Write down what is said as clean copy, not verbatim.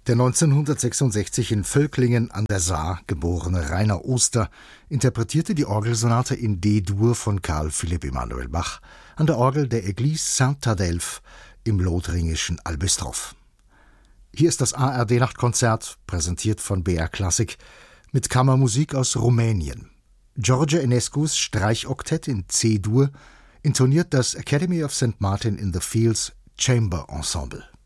Der 1966 in Völklingen an der Saar geborene Rainer Oster interpretierte die Orgelsonate in D-Dur von Carl Philipp Emanuel Bach an der Orgel der Église Saint-Adelphe im lothringischen Albistroff. Hier ist das ARD-Nachtkonzert, präsentiert von BR Classic, mit Kammermusik aus Rumänien. George Enescus Streichoktett in C-Dur intoniert das Academy of St. Martin in the Fields Chamber Ensemble.